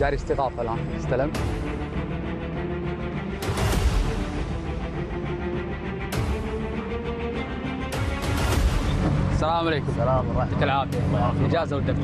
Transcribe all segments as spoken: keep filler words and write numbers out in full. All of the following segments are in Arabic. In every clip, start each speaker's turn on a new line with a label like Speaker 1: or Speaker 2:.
Speaker 1: جاري استضافة الآن استلم. السلام عليكم.
Speaker 2: السلام ورحمة
Speaker 1: يعطيك العافية. إجازة والدفتر.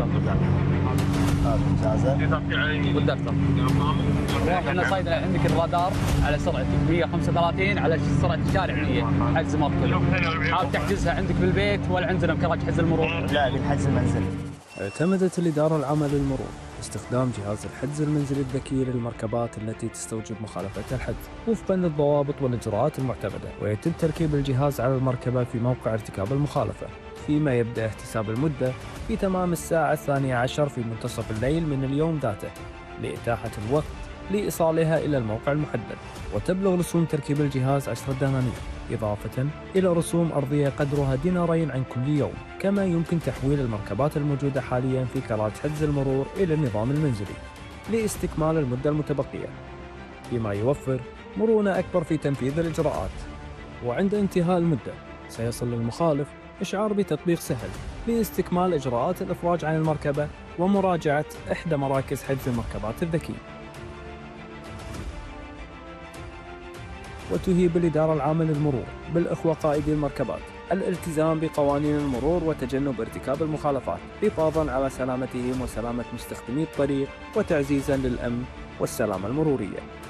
Speaker 2: إجازة
Speaker 1: والدفتر. احنا صيدنا عندك الرادار على سرعتك مئة وخمسة وثلاثين على سرعة الشارع مئة، حجز مركب. حاول تحجزها عندك في البيت ولا عندنا مكان حجز المرور؟
Speaker 2: لا، بالحجز المنزلي.
Speaker 3: اعتمدت الإدارة العامة للمرور باستخدام جهاز الحجز المنزلي الذكي للمركبات التي تستوجب مخالفة الحجز وفقا للضوابط والإجراءات المعتمدة، ويتم تركيب الجهاز على المركبة في موقع ارتكاب المخالفة، فيما يبدأ احتساب المدة في تمام الساعة الثانية عشر في منتصف الليل من اليوم ذاته لإتاحة الوقت لإيصالها إلى الموقع المحدد. وتبلغ رسوم تركيب الجهاز عشرة دنانير إضافة إلى رسوم أرضية قدرها دينارين عن كل يوم. كما يمكن تحويل المركبات الموجودة حاليا في كراج حجز المرور إلى النظام المنزلي لاستكمال المدة المتبقية، بما يوفر مرونة أكبر في تنفيذ الإجراءات. وعند انتهاء المدة سيصل للمخالف إشعار بتطبيق سهل لاستكمال إجراءات الإفراج عن المركبة ومراجعة إحدى مراكز حجز المركبات الذكية. وتهيب الإدارة العامة للمرور بالإخوة قائدي المركبات الالتزام بقوانين المرور وتجنب ارتكاب المخالفات حفاظاً على سلامتهم وسلامة مستخدمي الطريق وتعزيزاً للأمن والسلامة المرورية.